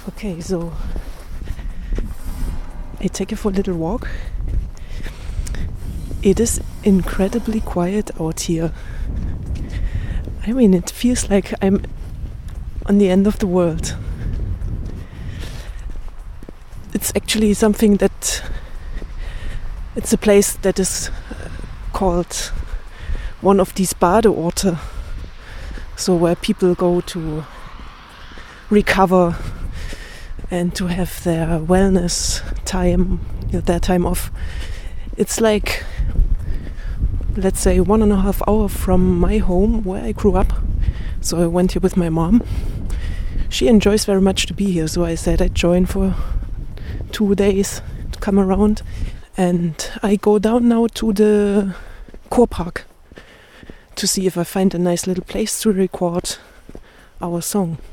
Okay, so I take you for a little walk. It is incredibly quiet out here. I mean, it feels like I'm on the end of the world. It's actually something that it's a place that is called one of these Badeorte, so where people go to recover and to have their wellness time, their time off. It's like, let's say, 1.5 hours from my home where I grew up. So I went here with my mom. She enjoys very much to be here, so I said I'd join for 2 days to come around. And I go down now to the Kurpark to see if I find a nice little place to record our song.